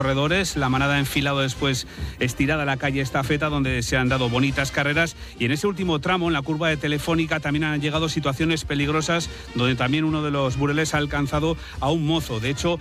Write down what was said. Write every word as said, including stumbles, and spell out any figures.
corredores, la manada ha enfilado después estirada la calle Estafeta, donde se han dado bonitas carreras, y en ese último tramo, en la curva de Telefónica, también han llegado situaciones peligrosas, donde también uno de los bureles ha alcanzado a un mozo. De hecho,